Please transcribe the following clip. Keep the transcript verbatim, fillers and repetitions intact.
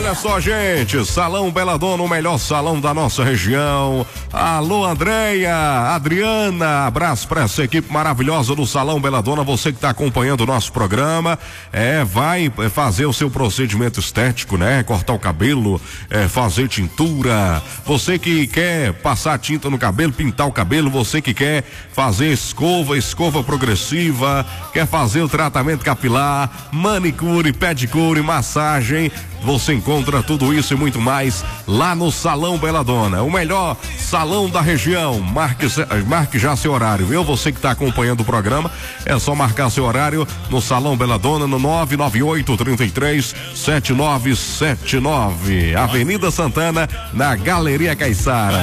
Olha só, gente, Salão Belladonna, o melhor salão da nossa região. Alô, Andréia, Adriana, abraço pra essa equipe maravilhosa do Salão Belladonna. Você que tá acompanhando o nosso programa, é, vai fazer o seu procedimento estético, né? Cortar o cabelo, é, fazer tintura. Você que quer passar tinta no cabelo, pintar o cabelo, você que quer fazer escova, escova progressiva, quer fazer o tratamento capilar, manicure, pedicure, massagem, você encontra tudo isso e muito mais lá no Salão Belladonna, o melhor salão da região. Marque, marque já seu horário, viu? Você que está acompanhando o programa, é só marcar seu horário no Salão Belladonna no nove nove oito, três três, sete nove sete nove, Avenida Santana, na Galeria Caiçara.